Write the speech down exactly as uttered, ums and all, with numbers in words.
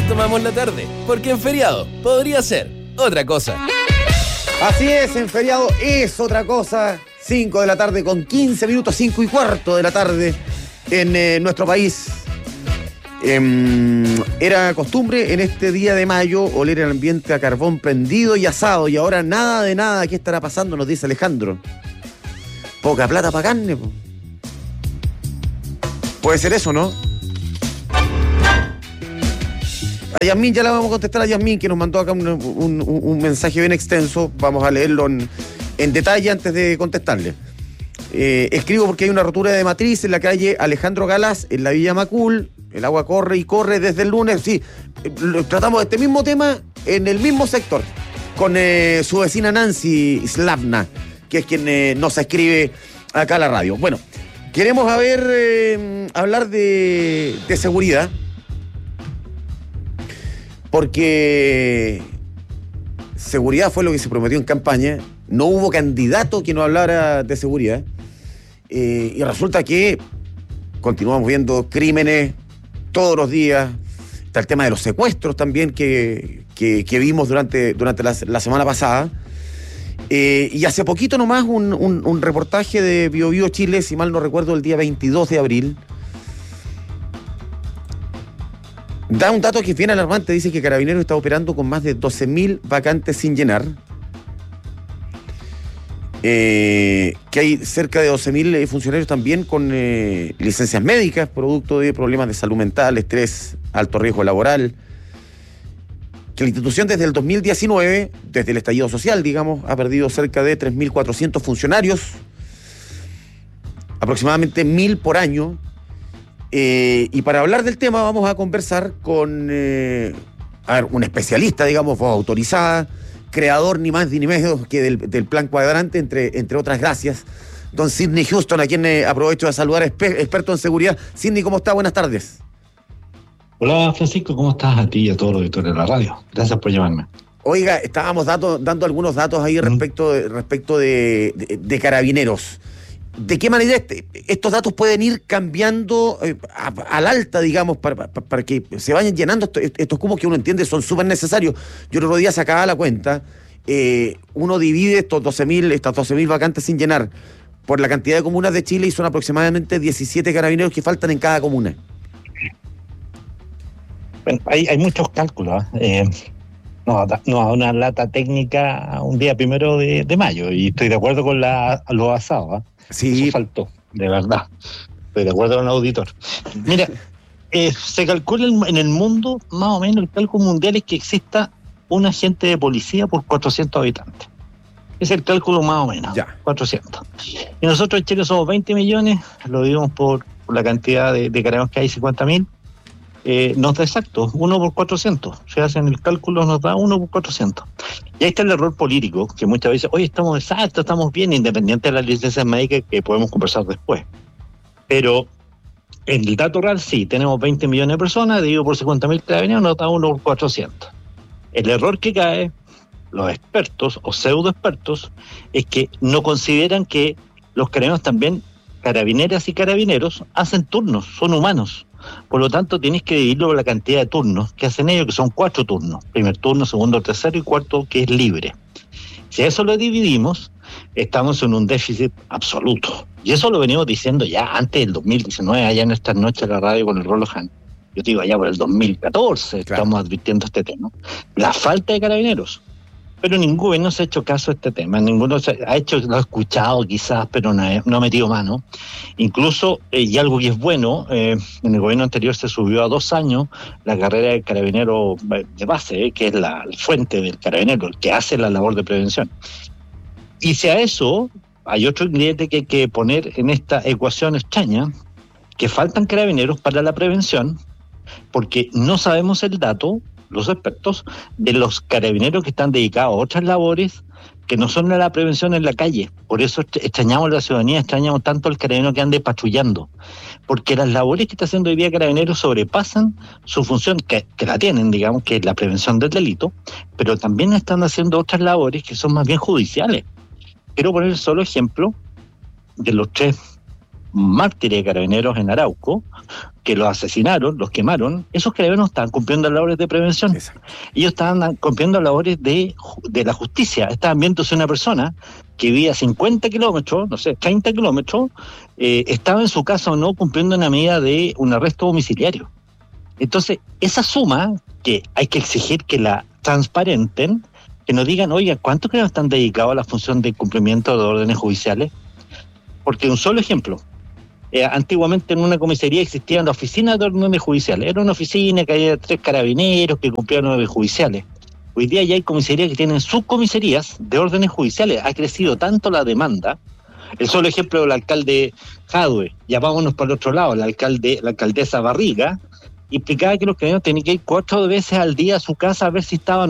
tomamos la tarde, porque en feriado podría ser otra cosa. Así es, en feriado es otra cosa. cinco de la tarde con quince minutos, cinco y cuarto de la tarde en eh, nuestro país. Eh, era costumbre en este día de mayo oler el ambiente a carbón prendido y asado, y ahora nada de nada. ¿Qué estará pasando? Nos dice Alejandro. Poca plata para carne, po. Puede ser eso, ¿no? A Yasmín ya la vamos a contestar, a Yasmín, que nos mandó acá un, un, un mensaje bien extenso. Vamos a leerlo en, en detalle antes de contestarle. Eh, escribo porque hay una rotura de matriz en la calle Alejandro Galás, en la Villa Macul. El agua corre y corre desde el lunes. Sí, eh, tratamos este mismo tema en el mismo sector, con eh, su vecina Nancy Slavna, que es quien eh, nos escribe acá a la radio. Bueno, queremos a ver, eh, hablar de, de seguridad, porque seguridad fue lo que se prometió en campaña. No hubo candidato que no hablara de seguridad. Eh, y resulta que continuamos viendo crímenes todos los días. Está el tema de los secuestros también que, que, que vimos durante, durante la, la semana pasada. Eh, y hace poquito nomás un, un, un reportaje de Bio Bio Chile, si mal no recuerdo, el día veintidós de abril. Da un dato que es bien alarmante. Dice que Carabineros está operando con más de doce mil vacantes sin llenar. Eh, que hay cerca de doce mil funcionarios también con eh, licencias médicas, producto de problemas de salud mental, estrés, alto riesgo laboral. Que la institución desde el dos mil diecinueve, desde el estallido social, digamos, ha perdido cerca de tres mil cuatrocientos funcionarios, aproximadamente mil por año. Eh, y para hablar del tema vamos a conversar con eh, a ver, un especialista, digamos, voz autorizada, creador ni más ni menos que del, del Plan Cuadrante, entre, entre otras gracias, don Sidney Houston, a quien eh, aprovecho de saludar, exper, experto en seguridad. Sidney, ¿cómo está? Buenas tardes. Hola, Francisco, ¿cómo estás? A ti y a todos los editores de la radio. Gracias por llamarme. Oiga, estábamos dato, dando algunos datos ahí respecto, de, respecto de, de, de Carabineros. ¿De qué manera este, estos datos pueden ir cambiando eh, a, al alta, digamos, para, para, para que se vayan llenando estos, estos cubos que uno entiende son súper necesarios? Yo el otro día sacaba la cuenta, eh, uno divide estos doce mil, estas doce mil vacantes sin llenar por la cantidad de comunas de Chile y son aproximadamente diecisiete carabineros que faltan en cada comuna. Bueno, hay, hay muchos cálculos. ¿eh? Eh, no, no, una lata técnica un día primero de, de mayo, y estoy de acuerdo con la, los asados. ¿eh? Sí. Eso faltó, de verdad. Estoy de acuerdo con el auditor. Mira, eh, se calcula en el mundo, más o menos, el cálculo mundial es que exista un agente de policía por cuatrocientos habitantes. Es el cálculo más o menos, ya. cuatrocientos. Y nosotros en Chile somos veinte millones, lo dividimos por, por la cantidad de, de carabineros que hay, cincuenta mil. Eh, nos da exacto, uno por cuatrocientos. Se hacen el cálculo, nos da uno por cuatrocientos. Y ahí está el error político, que muchas veces, oye, estamos exactos, estamos bien, independiente de las licencias médicas, que podemos conversar después. Pero en el dato real, sí, tenemos veinte millones de personas, dividido por cincuenta mil carabineros, nos da uno por cuatrocientos. El error que cae, los expertos o pseudo expertos, es que no consideran que los carabineros también, carabineras y carabineros, hacen turnos, son humanos. Por lo tanto, tienes que dividirlo por la cantidad de turnos que hacen ellos, que son cuatro turnos. Primer turno, segundo, tercero y cuarto, que es libre. Si a eso lo dividimos, estamos en un déficit absoluto. Y eso lo venimos diciendo ya antes del dos mil diecinueve, allá en estas noches de la radio con el Rolo Han. Yo te digo, allá por el dos mil catorce, claro. Estamos advirtiendo este tema. La falta de carabineros. Pero ninguno se ha hecho caso a este tema, ninguno se ha hecho, lo ha escuchado quizás, pero no ha, no ha metido mano. Incluso, eh, y algo que es bueno, eh, en el gobierno anterior se subió a dos años la carrera de carabinero de base, eh, que es la, la fuente del carabinero, el que hace la labor de prevención. Y si a eso hay otro ingrediente que hay que poner en esta ecuación extraña, que faltan carabineros para la prevención, porque no sabemos el dato, los expertos, de los carabineros que están dedicados a otras labores que no son la prevención en la calle. Por eso extrañamos la ciudadanía, extrañamos tanto al carabinero que ande patrullando, porque las labores que está haciendo hoy día Carabineros sobrepasan su función, que, que la tienen, digamos, que es la prevención del delito, pero también están haciendo otras labores que son más bien judiciales. Quiero poner el solo ejemplo de los tres mártires de carabineros en Arauco, que los asesinaron, los quemaron, esos carabineros estaban cumpliendo labores de prevención. Exacto. Ellos estaban cumpliendo labores de, de la justicia. Estaban viéndose una persona que vivía cincuenta kilómetros, no sé, treinta kilómetros, eh, estaba en su casa o no cumpliendo una medida de un arresto domiciliario. Entonces, esa suma que hay que exigir que la transparenten, que nos digan, oiga, ¿cuántos carabineros están dedicados a la función de cumplimiento de órdenes judiciales? Porque un solo ejemplo, eh, antiguamente en una comisaría existían las oficinas de órdenes judiciales. Era una oficina que había tres carabineros que cumplían órdenes judiciales. Hoy día ya hay comisarías que tienen subcomisarías de órdenes judiciales. Ha crecido tanto la demanda. El solo ejemplo del alcalde Jadwe, ya vámonos para el otro lado, el alcalde, la alcaldesa Barriga, implicaba que los carabineros tenían que ir cuatro veces al día a su casa a ver si estaban